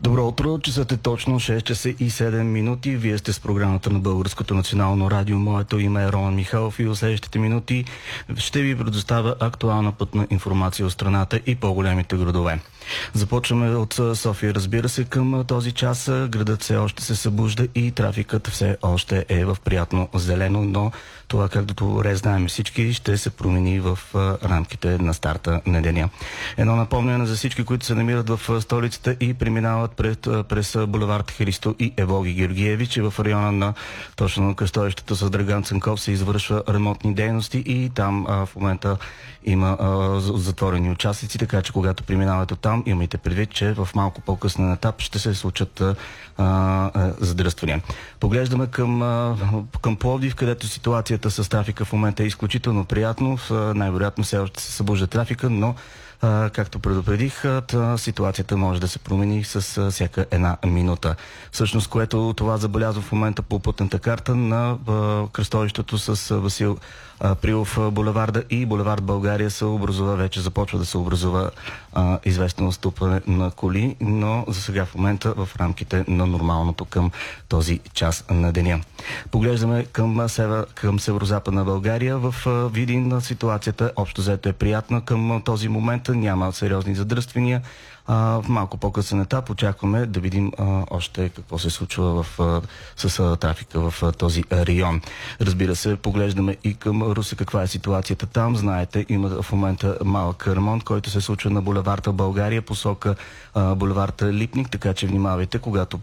Добро утро, часът е точно 6 часа и 7 минути. Вие сте с програмата на Българското национално радио. Моето име е Роман Михайлов и в следващите минути ще ви предоставя актуална пътна информация от страната и по-големите градове. Започваме от София, разбира се, към този час. Градът все още се събужда и трафикът все още е в приятно зелено, но това, както добре знаем всички, ще се промени в рамките на старта на деня. Едно напомняне за всички, които се намират в столицата и преминават през булевард Христо и Евлоги Георгиевич, и в района на точно кръстовището с Драган Цанков се извършва ремонтни дейности и там в момента има затворени участъци, така че когато преминавате там, имайте предвид, че в малко по-късен етап ще се случат задръствания. Поглеждаме към Пловдив, където ситуацията с трафика в момента е изключително приятно. Най-вероятно все още се събужда трафика, но както предупредих, ситуацията може да се промени с всяка една минута. Всъщност, което това забелязва в момента по пътната карта на кръстовището с Васил Априлов булеварда и булевард България започва да се образува известно наступване на коли, но за сега в момента в рамките на нормалното към този час на деня. Поглеждаме към северо-западна България. В Видин ситуацията общо взето е приятна към този момент. Няма сериозни задръствания. В малко по-късен етап очакваме да видим още какво се случва с трафика в този район. Разбира се, поглеждаме и към Русе каква е ситуацията там. Знаете, има в момента малък ремонт, който се случва на булеварда България посока булеварда Липник, така че внимавайте, когато